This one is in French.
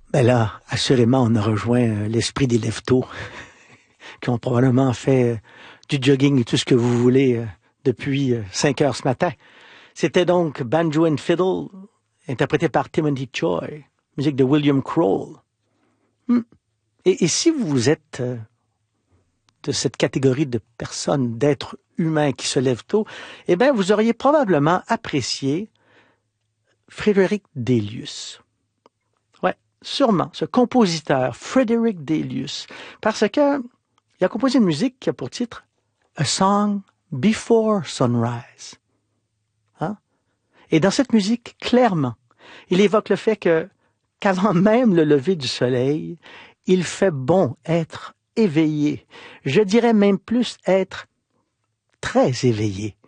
Ben là, assurément, on a rejoint l'esprit des lève-tôt qui ont probablement fait du jogging et tout ce que vous voulez depuis 5 heures ce matin. C'était donc Banjo and Fiddle, interprété par Timothy Choi, musique de William Kroll. Et si vous êtes de cette catégorie de personnes, d'êtres humains qui se lèvent tôt, eh bien, vous auriez probablement apprécié Frédéric Delius. Ouais, sûrement, ce compositeur, Frédéric Delius, parce que il a composé une musique qui a pour titre A Song Before Sunrise. Hein? Et dans cette musique, clairement, il évoque le fait qu'avant même le lever du soleil, il fait bon être éveillé. Je dirais même plus être très éveillé.